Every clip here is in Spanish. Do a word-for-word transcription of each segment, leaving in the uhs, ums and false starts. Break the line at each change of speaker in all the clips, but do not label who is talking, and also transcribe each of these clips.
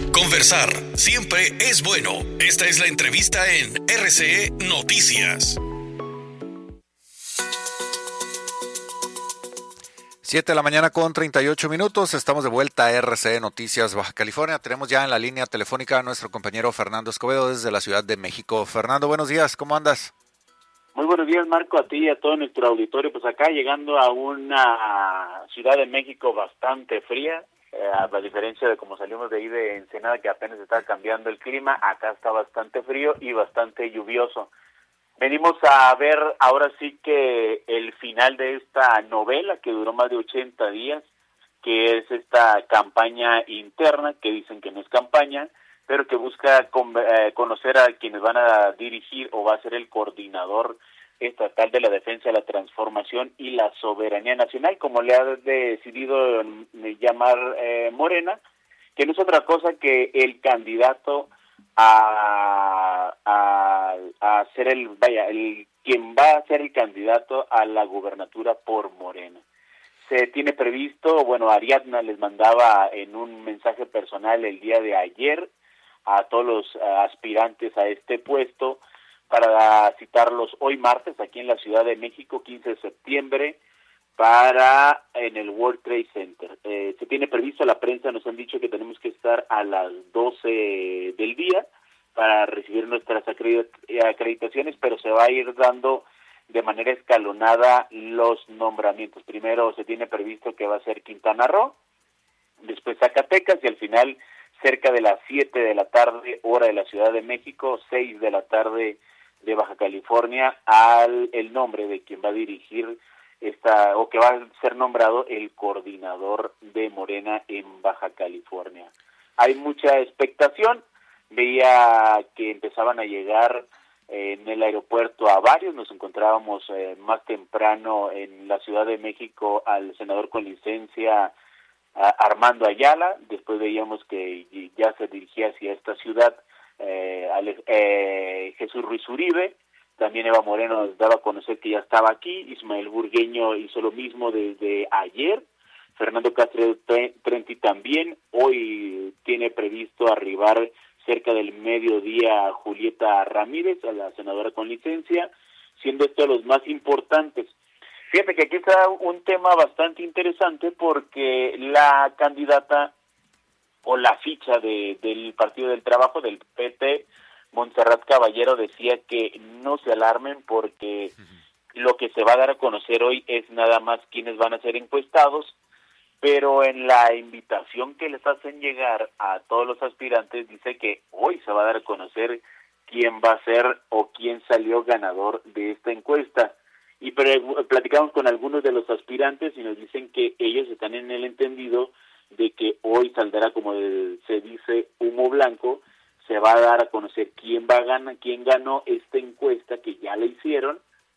Conversar siempre es bueno. Esta es la entrevista en R C E Noticias.
Siete de la mañana con treinta y ocho minutos. Estamos de vuelta a R C E Noticias Baja California. Tenemos ya en la línea telefónica a nuestro compañero Fernando Escobedo desde la Ciudad de México. Fernando, buenos días. ¿Cómo andas?
Muy buenos días, Marco, a ti y a todo nuestro auditorio. Pues acá llegando a una Ciudad de México bastante fría, eh, a diferencia de como salimos de ahí de Ensenada, que apenas está cambiando el clima, acá está bastante frío y bastante lluvioso. Venimos a ver ahora sí que el final de esta novela que duró más de ochenta días, que es esta campaña interna, que dicen que no es campaña, pero que busca con, eh, conocer a quienes van a dirigir o va a ser el coordinador estatal de la defensa de la transformación y la soberanía nacional, como le ha decidido eh, llamar eh, Morena, que no es otra cosa que el candidato a, a, a ser el, vaya, el quien va a ser el candidato a la gubernatura por Morena. Se tiene previsto, bueno, Ariadna les mandaba en un mensaje personal el día de ayer a todos los uh, aspirantes a este puesto para citarlos hoy martes aquí en la Ciudad de México, quince de septiembre, para en el World Trade Center. Eh, se tiene previsto, la prensa nos han dicho que tenemos que estar a las doce del día para recibir nuestras acreditaciones, pero se va a ir dando de manera escalonada los nombramientos. Primero se tiene previsto que va a ser Quintana Roo, después Zacatecas y al final cerca de las siete de la tarde, hora de la Ciudad de México, seis de la tarde de Baja California, al el nombre de quien va a dirigir esta, o que va a ser nombrado el coordinador de Morena en Baja California. Hay mucha expectación, veía que empezaban a llegar eh, en el aeropuerto a varios, nos encontrábamos eh, más temprano en la Ciudad de México al senador con licencia Armando Ayala, después veíamos que ya se dirigía hacia esta ciudad eh, eh, Jesús Ruiz Uribe, también Eva Moreno nos daba a conocer que ya estaba aquí, Ismael Burgueño hizo lo mismo desde ayer, Fernando Castro Trenti también, hoy tiene previsto arribar cerca del mediodía Julieta Ramírez, a la senadora con licencia, siendo estos los más importantes. Fíjate que aquí está un tema bastante interesante porque la candidata o la ficha de, del Partido del Trabajo, del P T, Montserrat Caballero, decía que no se alarmen porque lo que se va a dar a conocer hoy es nada más quiénes van a ser encuestados, pero en la invitación que les hacen llegar a todos los aspirantes dice que hoy se va a dar a conocer quién va a ser o quién salió ganador de esta encuesta. Y platicamos con algunos de los aspirantes y nos dicen que ellos están en el entendido de que hoy saldrá, como se dice, humo blanco, se va a dar a conocer quién va a ganar, quién ganó esta encuesta que ya le hicieron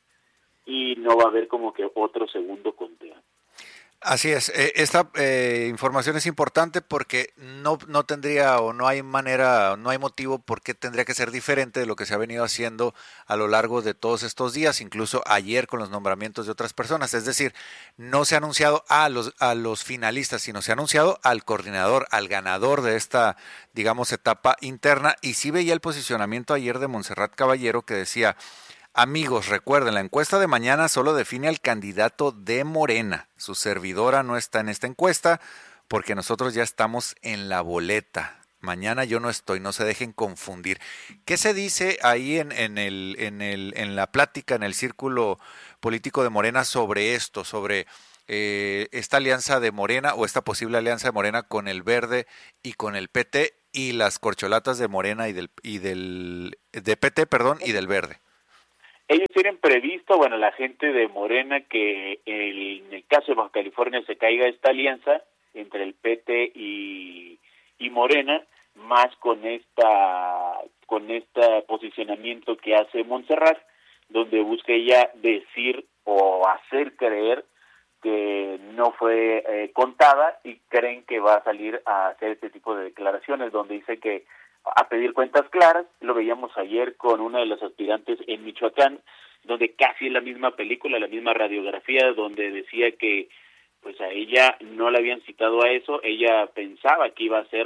y no va a haber como que otro segundo conteo.
Así es, esta eh, información es importante porque no, no tendría o no hay manera, no hay motivo por qué tendría que ser diferente de lo que se ha venido haciendo a lo largo de todos estos días, incluso ayer con los nombramientos de otras personas. Es decir, no se ha anunciado a los, a los finalistas, sino se ha anunciado al coordinador, al ganador de esta, digamos, etapa interna. Y sí veía el posicionamiento ayer de Montserrat Caballero que decía: amigos, recuerden, la encuesta de mañana solo define al candidato de Morena. Su servidora no está en esta encuesta porque nosotros ya estamos en la boleta. Mañana yo no estoy, no se dejen confundir. ¿Qué se dice ahí en, en, el, en, el, en la plática, en el círculo político de Morena sobre esto, sobre eh, esta alianza de Morena o esta posible alianza de Morena con el Verde y con el P T y las corcholatas de Morena y del, y del de P T, perdón, y del Verde?
Ellos tienen previsto, bueno, la gente de Morena, que el, en el caso de Baja California se caiga esta alianza entre el P T y, y Morena, más con esta con este posicionamiento que hace Montserrat, donde busca ella decir o hacer creer que no fue eh, contada y creen que va a salir a hacer este tipo de declaraciones, donde dice que a pedir cuentas claras. Lo veíamos ayer con una de las aspirantes en Michoacán, donde casi es la misma película, la misma radiografía, donde decía que pues a ella no la habían citado a eso, ella pensaba que iba a ser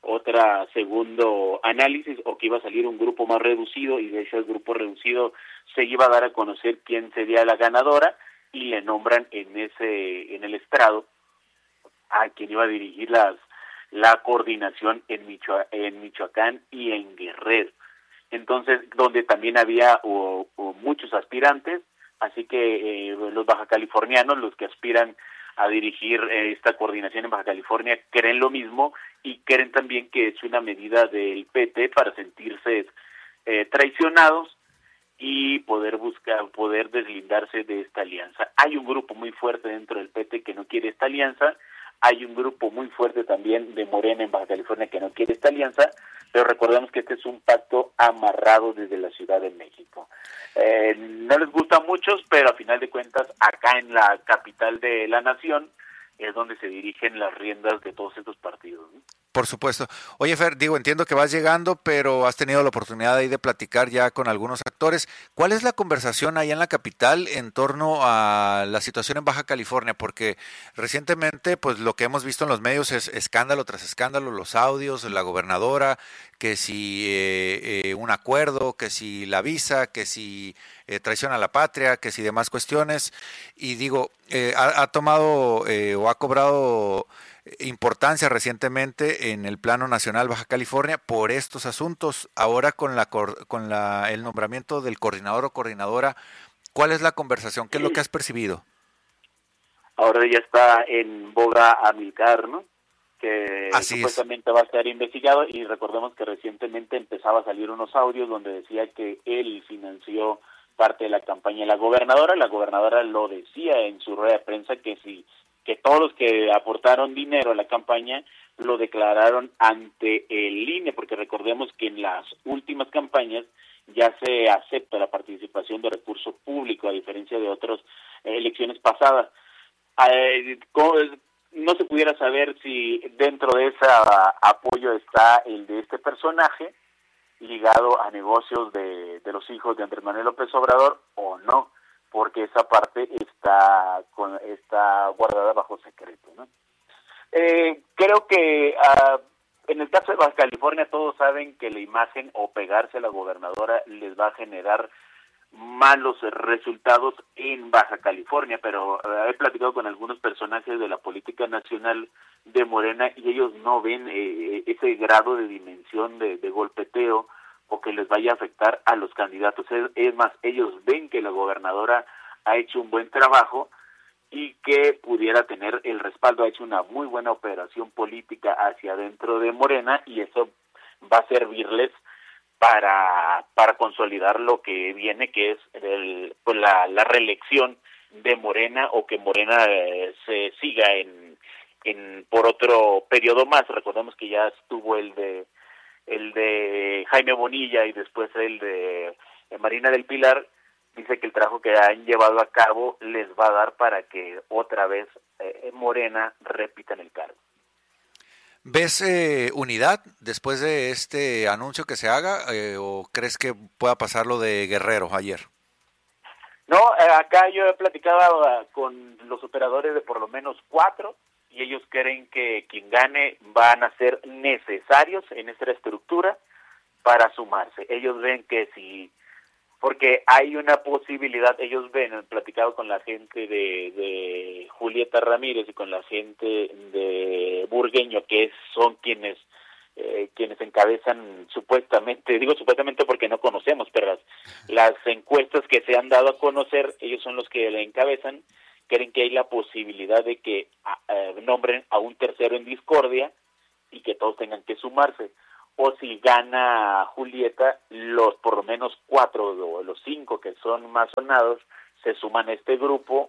otra segundo análisis, o que iba a salir un grupo más reducido, y de ese grupo reducido se iba a dar a conocer quién sería la ganadora, y le nombran en ese en el estrado a quien iba a dirigir las la coordinación en, Michoa, en Michoacán y en Guerrero. Entonces, donde también había o, o muchos aspirantes, así que eh, los bajacalifornianos, los que aspiran a dirigir eh, esta coordinación en Baja California, creen lo mismo, y creen también que es una medida del P T para sentirse eh, traicionados y poder buscar, poder deslindarse de esta alianza. Hay un grupo muy fuerte dentro del P T que no quiere esta alianza, hay un grupo muy fuerte también de Morena en Baja California que no quiere esta alianza, pero recordemos que este es un pacto amarrado desde la Ciudad de México. Eh, no les gusta a muchos, pero a final de cuentas, acá en la capital de la nación, es donde se dirigen las riendas de todos estos partidos, ¿no?
Por supuesto. Oye, Fer, digo, entiendo que vas llegando, pero has tenido la oportunidad ahí de platicar ya con algunos actores. ¿Cuál es la conversación ahí en la capital en torno a la situación en Baja California? Porque recientemente, pues lo que hemos visto en los medios es escándalo tras escándalo, los audios, la gobernadora, que si eh, eh, un acuerdo, que si la visa, que si eh, traición a la patria, que si demás cuestiones. Y digo, eh, ha, ha tomado eh, o ha cobrado importancia recientemente en el plano nacional Baja California por estos asuntos. Ahora con la con la el nombramiento del coordinador o coordinadora, ¿cuál es la conversación? ¿Qué es lo que has percibido?
Ahora ya está en boga Amilcar, ¿no? Que
Así
supuestamente
es.
va a estar investigado, y recordemos que recientemente empezaba a salir unos audios donde decía que él financió parte de la campaña de la gobernadora. La gobernadora lo decía en su rueda de prensa que si que todos los que aportaron dinero a la campaña lo declararon ante el I N E, porque recordemos que en las últimas campañas ya se acepta la participación de recurso público, a diferencia de otras eh, elecciones pasadas. Eh, no se pudiera saber si dentro de ese apoyo está el de este personaje ligado a negocios de, de los hijos de Andrés Manuel López Obrador o no, porque esa parte está con, está guardada bajo secreto, ¿no? Eh, creo que uh, en el caso de Baja California todos saben que la imagen o pegarse a la gobernadora les va a generar malos resultados en Baja California, pero uh, he platicado con algunos personajes de la política nacional de Morena y ellos no ven eh, ese grado de dimensión de, de golpeteo o que les vaya a afectar a los candidatos. Es, es más, ellos ven que la gobernadora ha hecho un buen trabajo y que pudiera tener el respaldo, ha hecho una muy buena operación política hacia adentro de Morena, y eso va a servirles para para consolidar lo que viene, que es el, pues la, la reelección de Morena, o que Morena eh, se siga en, en por otro periodo más. Recordemos que ya estuvo el de el de Jaime Bonilla y después el de Marina del Pilar. Dice que el trabajo que han llevado a cabo les va a dar para que otra vez eh, Morena repita en el cargo.
¿Ves eh, unidad después de este anuncio que se haga eh, o crees que pueda pasar lo de Guerrero ayer?
No, eh, acá yo he platicado uh, con los operadores de por lo menos cuatro, y ellos creen que quien gane van a ser necesarios en esta estructura para sumarse. Ellos ven que si, porque hay una posibilidad, ellos ven, han platicado con la gente de, de Julieta Ramírez y con la gente de Burgueño, que son quienes eh, quienes encabezan supuestamente, digo supuestamente porque no conocemos, pero las, las encuestas que se han dado a conocer, ellos son los que la encabezan. Creen que hay la posibilidad de que uh, nombren a un tercero en discordia y que todos tengan que sumarse. O si gana Julieta, los por lo menos cuatro o los cinco que son más sonados se suman a este grupo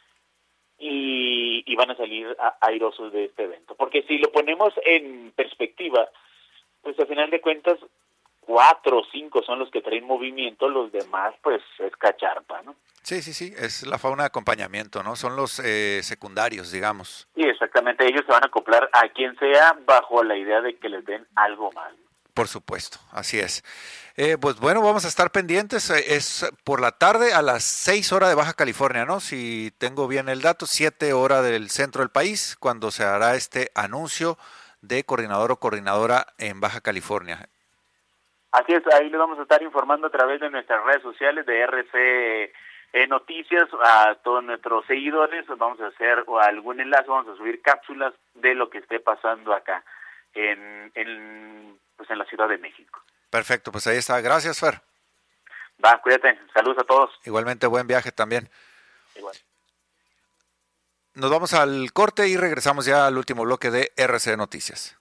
y, y van a salir a, airosos de este evento. Porque si lo ponemos en perspectiva, pues al final de cuentas, cuatro o cinco son los que traen movimiento, los demás pues es cacharpa, ¿no?
Sí, sí, sí, es la fauna de acompañamiento, ¿no? Son los eh, secundarios, digamos.
Sí, exactamente, ellos se van a acoplar a quien sea bajo la idea de que les den algo más.
Por supuesto, así es. Eh, pues bueno, vamos a estar pendientes, es por la tarde a las seis horas de Baja California, ¿no? Si tengo bien el dato, siete horas del centro del país, cuando se hará este anuncio de coordinador o coordinadora en Baja California.
Así es, ahí le vamos a estar informando a través de nuestras redes sociales de R C E Noticias a todos nuestros seguidores. Vamos a hacer algún enlace, vamos a subir cápsulas de lo que esté pasando acá en, en, pues en la Ciudad de México.
Perfecto, pues ahí está. Gracias, Fer.
Va, cuídate. Saludos a todos.
Igualmente, buen viaje también.
Igual.
Nos vamos al corte y regresamos ya al último bloque de R C E Noticias.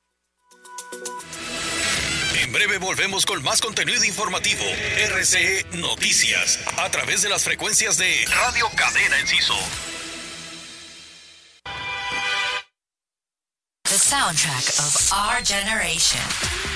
En breve volvemos con más contenido informativo. R C E Noticias, a través de las frecuencias de Radio Cadena Enciso.
The soundtrack of our generation.